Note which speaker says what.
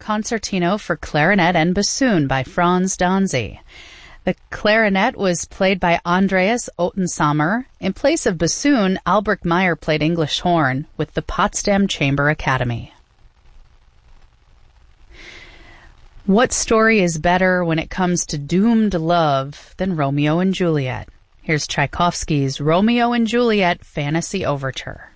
Speaker 1: Concertino for Clarinet and Bassoon by Franz Danzi. The clarinet was played by Andreas Ottensamer. In place of bassoon, Albrecht Meyer played English horn with the Potsdam Chamber Academy. What story is better when it comes to doomed love than Romeo and Juliet? Here's Tchaikovsky's Romeo and Juliet Fantasy Overture.